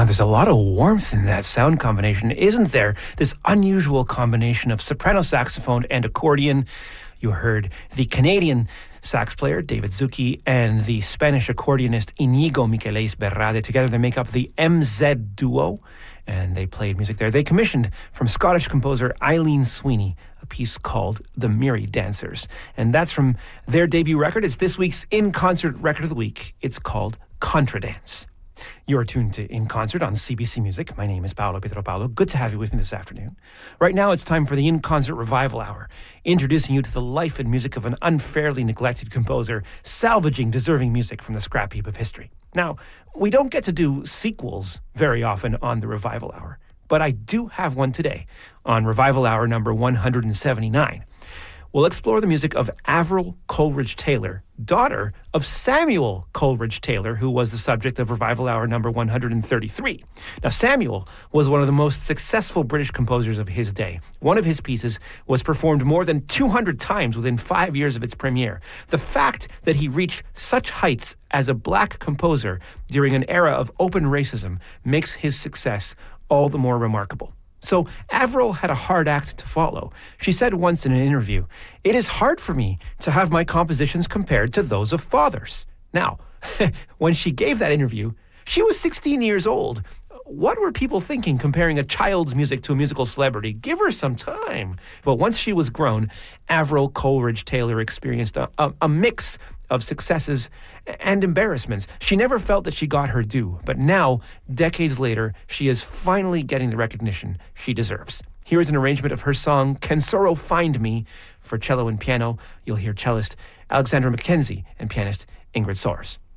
There's a lot of warmth in that sound combination, isn't there? This unusual combination of soprano saxophone and accordion. You heard the Canadian sax player, David Zucchi, and the Spanish accordionist, Inigo Miqueles Berrade. Together they make up the MZ Duo, and they played music there. They commissioned from Scottish composer Eileen Sweeney a piece called The Merry Dancers. And that's from their debut record. It's this week's In Concert Record of the Week. It's called Contradance. You're tuned to In Concert on CBC Music. My name is Paolo Pietropaulo. Good to have you with me this afternoon. Right now, it's time for the In Concert Revival Hour, introducing you to the life and music of an unfairly neglected composer, salvaging deserving music from the scrap heap of history. Now, we don't get to do sequels very often on the Revival Hour, but I do have one today on Revival Hour number 179. We'll explore the music of Avril Coleridge Taylor, daughter of Samuel Coleridge Taylor, who was the subject of Revival Hour number 133. Now, Samuel was one of the most successful British composers of his day. One of his pieces was performed more than 200 times within 5 years of its premiere. The fact that he reached such heights as a black composer during an era of open racism makes his success all the more remarkable. So Avril had a hard act to follow. She said once in an interview, "It is hard for me to have my compositions compared to those of fathers." Now, when she gave that interview, she was 16 years old. What were people thinking comparing a child's music to a musical celebrity? Give her some time. But once she was grown, Avril Coleridge Taylor experienced a mix of successes and embarrassments. She never felt that she got her due, but now, decades later, she is finally getting the recognition she deserves. Here is an arrangement of her song, Can Sorrow Find Me, for cello and piano. You'll hear cellist Alexandra Mackenzie and pianist Ingrid Soares.